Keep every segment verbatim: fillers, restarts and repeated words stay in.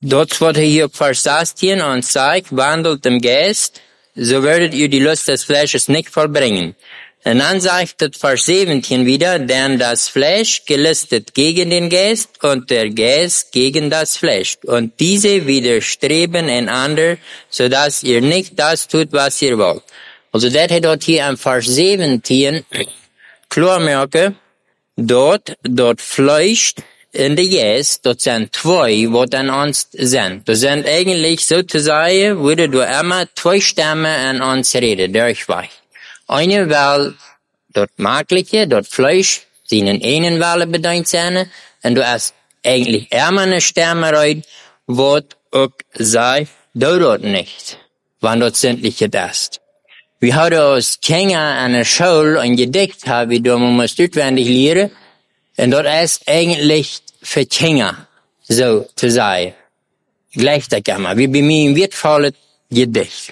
Dort wird hier Vers sechzehn und sagt, wandelt im Geist, so werdet ihr die Lust des Fleisches nicht vollbringen. Und dann sagt das Vers siebzehn wieder, denn das Fleisch gelistet gegen den Geist und der Geist gegen das Fleisch. Und diese widerstreben einander, so dass ihr nicht das tut, was ihr wollt. Also das hat dort hier am Vers siebzehn klar merken, dort, dort Fleisch in der Geist, dort sind zwei, wo dann uns sind. Das sind eigentlich sozusagen, würde du immer zwei Stämme an uns reden, durchweg. Eine will dort Magliche, dort Fleisch, sie in einen Welle bedient sein, und du hast eigentlich immer eine Stimme rein, wo auch sagt, du dort nicht, wann dort sämtliche ist. Wir haben aus Kinder an der Schule ein Gedicht, haben wir da, man muss auswendig lernen, und dort ist eigentlich für Kinder, so zu sagen. Gleich da kann man, wie bei mir im wertvollen Gedicht.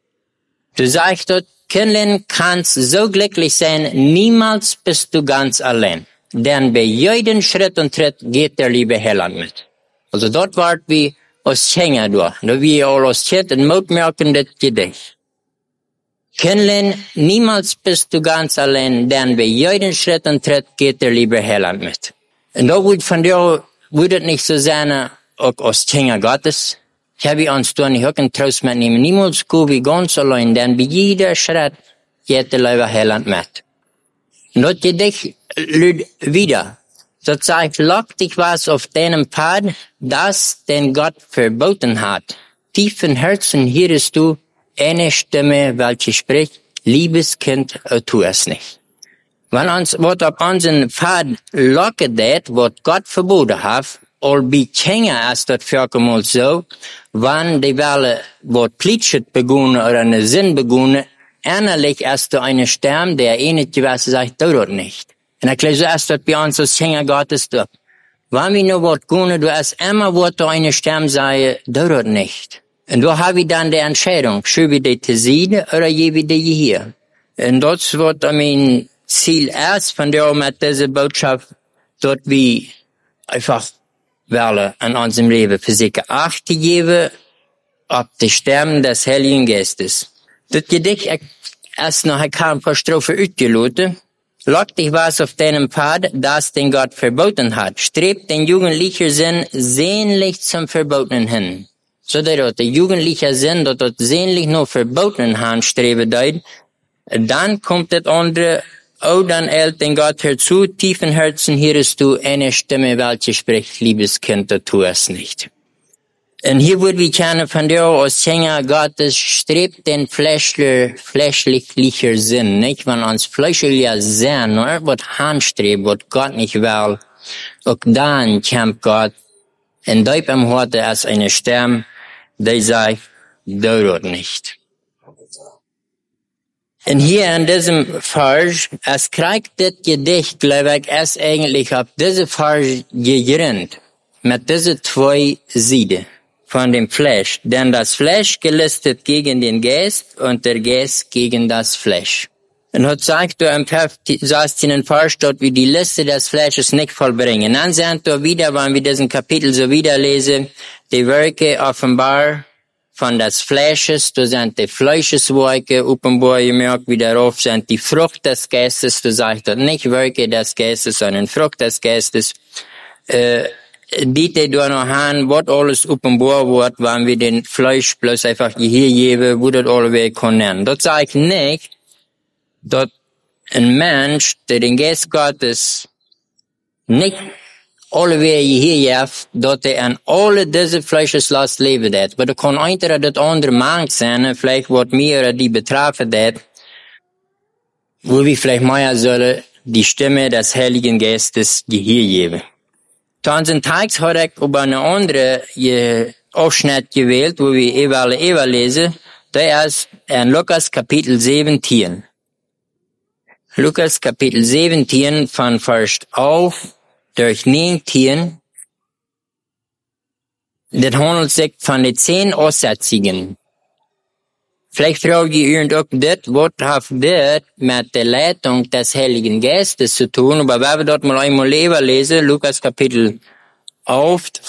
Du sagst dort, Kindlein, kannst so glücklich sein, niemals bist du ganz allein. Denn bei jedem Schritt und Tritt geht der liebe Heiland mit. Also dort wart wie aus Kinder durch, da wie all aus Kind und Mutmerken das Gedicht. Kindlein, niemals bist du ganz allein, denn bei jedem Schritt und Tritt geht der liebe Heiland mit. Und da würde von dir, würde es nicht so sein, auch aus Kinder Gottes. Ich habe uns da nicht auch einen Trost mitnehmen. Niemals go wie ganz allein, denn bei jeder Schritt geht der liebe Heiland mit. Und das Gedicht lügt wieder. So sagt, lock dich was auf deinem Pfad, das den Gott verboten hat. Tief im Herzen hörst du eine Stimme, welche spricht, liebes Kind, tu es nicht. Wenn uns, was auf unseren Pfad locket det, was Gott verboten hat, all bei Kinder ist das vorkommen so, wenn die Welle, was Plitschet begonnen oder eine Sinn begonnen, innerlich ist da eine Stimme, der eine gewisse sagt, du dort nicht. Und erklärt so ist das bei uns als Kinder Gottes doch. Wenn wir nur was tun, du hast immer was da eine Stimme sagen, du dort nicht. Und da habe ich dann die Entscheidung, schiebe ich die zu Seite oder gebe ich die hier. Und das wird mein Ziel ist, von der mit dieser Botschaft, dort wie einfach wollen an unserem Leben für sich Acht geben, auf die Stimmen des Heiligen Geistes. Das Gedicht ist noch ein paar Strophen ausgelotet. Lock dich was auf deinem Pfad, das den Gott verboten hat. Strebt den jugendlichen Sinn sehnlich zum Verbotenen hin. So dass der jugendliche Sinn, dort dort sehnlich nur verbotenen Hand streben deut, dann kommt das andere, oh, dann eilt den Gott herzu, tief im Herzen hörst du eine Stimme, welche spricht, liebes Kind, tu es nicht. Und hier würde ich gerne von dir aus Kinder Gottes, strebt den fleischlicher, fleischlicher Sinn, nicht? Wenn uns fleischlicher Sinn, nur was anstrebt, was Gott nicht will, auch dann kämpft Gott, und deut am Horte ist eine Stimme, die sagt, du dort nicht. Und hier in diesem Vers, es kriegt das Gedicht, glaube ich, ist eigentlich auf diese Vers gegründet, mit diesen zwei Seiten von dem Fleisch. Denn das Fleisch gelistet gegen den Geist und der Geist gegen das Fleisch. Und hat sagt du im sechzehnten Vers dort, wie die Liste des Fleisches nicht vollbringen. Dann sind wir wieder, wenn wir diesen Kapitel so wieder lesen, die Werke offenbar von des Fleisches, da sind die Fleischeswerke, offenbar gemerkt, wie darauf sind die Frucht des Geistes, du sagst dort nicht Werke des Geistes, sondern Frucht des Geistes, äh, biete da noch an, was alles offenbar wird, wenn wir den Fleisch bloß einfach hier geben, wo das alle wir können. Das sagt nicht, dass ein Mensch, der den Geist Gottes nicht alle wir hier jaft, dass er an alle diese Fleischeslast leben hat. Aber da kann einer das andere Mann sein, vielleicht wird mir oder die betroffen hat, wo wir vielleicht mehr sollen, die Stimme des Heiligen Geistes Gehör geben. Zu unseren Tags hat ich über eine andere Ausschnitt gewählt, wo wir Ewa Ewa lesen, der ist in Lukas Kapitel siebzehn. Lukas Kapitel siebzehn von Vers auf durch neunzehn, das handelt sich von den zehn Aussetzungen. Vielleicht frage ich irgend auch das, was hat das mit der Leitung des Heiligen Geistes zu tun, aber wenn wir dort mal einmal lesen, Lukas Kapitel auf